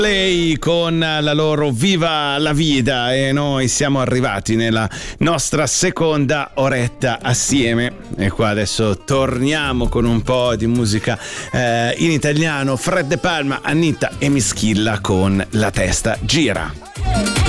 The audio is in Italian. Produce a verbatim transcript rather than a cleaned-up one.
Lei con la loro Viva la Vida, e noi siamo arrivati nella nostra seconda oretta assieme, e qua adesso torniamo con un po' di musica eh, in italiano. Fred De Palma, Anita e Mischilla con La testa gira.